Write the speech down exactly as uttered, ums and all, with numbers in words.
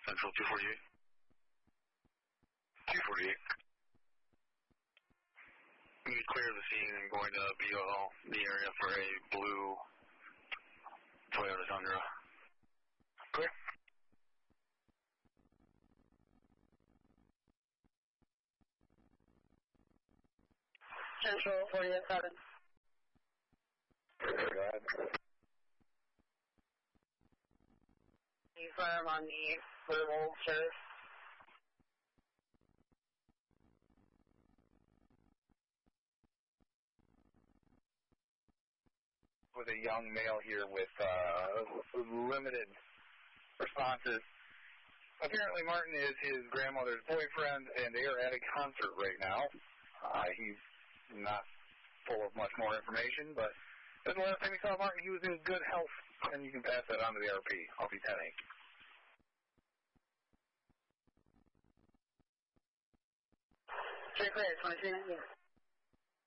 Central two forty-eight. two forty-eight. We clear the scene and going to B O L, the area for a blue Toyota Tundra. Clear. Central forty-eight seven. Go ahead. Confirm on the blue Ulster. With a young male here with uh, limited responses. Apparently Martin is his grandmother's boyfriend, and they are at a concert right now. Uh, he's not full of much more information, but the last time we saw Martin, he was in good health, and you can pass that on to the R P. I'll be ten eight. Three clear, twenty-three nineteen.